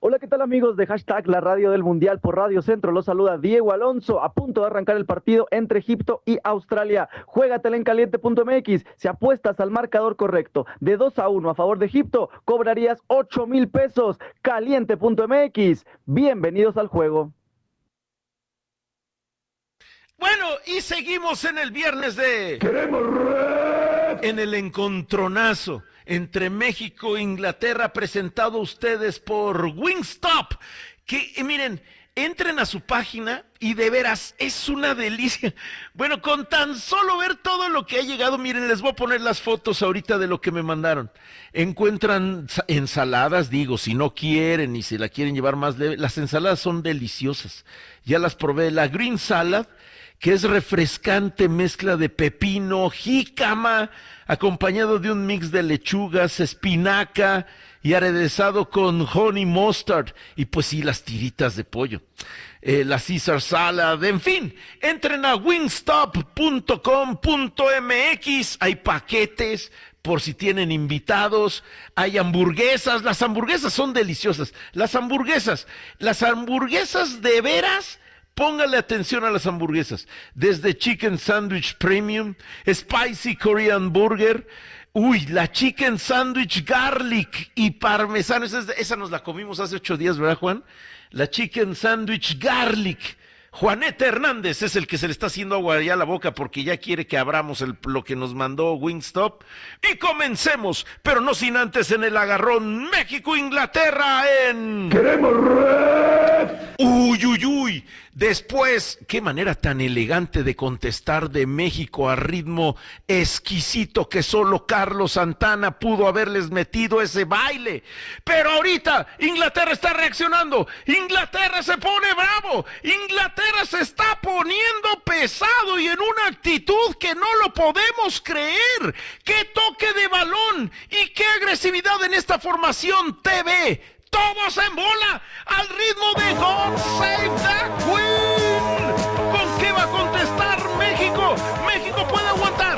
Hola, ¿qué tal amigos de Hashtag La Radio del Mundial por Radio Centro? Los saluda Diego Alonso, a punto de arrancar el partido entre Egipto y Australia. Juégatela en caliente.mx. Si apuestas al marcador correcto de 2-1 a favor de Egipto, cobrarías 8,000 pesos. Caliente.mx. Bienvenidos al juego. Bueno, y seguimos en el viernes de... ¡Queremos rap! En el encontronazo entre México e Inglaterra, presentado a ustedes por Wingstop. Que, miren, entren a su página y de veras es una delicia. Bueno, con tan solo ver todo lo que ha llegado, miren, les voy a poner las fotos ahorita de lo que me mandaron. Encuentran ensaladas, digo, si no quieren y si la quieren llevar más leve, las ensaladas son deliciosas. Ya las probé, la Green Salad, que es refrescante mezcla de pepino, jícama, acompañado de un mix de lechugas, espinaca y aderezado con honey mustard, y pues sí, las tiritas de pollo, la Caesar salad, en fin, entren a wingstop.com.mx, hay paquetes por si tienen invitados, hay hamburguesas, las hamburguesas son deliciosas, las hamburguesas de veras. Póngale atención a las hamburguesas, desde Chicken Sandwich Premium, Spicy Korean Burger, la Chicken Sandwich Garlic y Parmesano, esa nos la comimos hace 8 días, ¿verdad, Juan? La Chicken Sandwich Garlic. Juanete Hernández es el que se le está haciendo agua ya a la boca porque ya quiere que abramos lo que nos mandó Wingstop. Y comencemos, pero no sin antes en el agarrón México-Inglaterra en... ¡Queremos rap! ¡Uy! Después, qué manera tan elegante de contestar de México a ritmo exquisito que solo Carlos Santana pudo haberles metido ese baile. Pero ahorita Inglaterra está reaccionando, Inglaterra se pone bravo, Inglaterra se está poniendo pesado y en una actitud que no lo podemos creer. ¡Qué toque de balón y qué agresividad en esta formación TV! Todos en bola, al ritmo de God Save the Queen. ¿Con qué va a contestar México? México puede aguantar.